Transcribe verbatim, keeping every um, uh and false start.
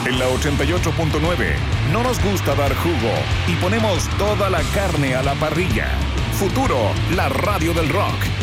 En la ochenta y ocho punto nueve no nos gusta dar jugo y ponemos toda la carne a la parrilla. Futuro, la radio del rock.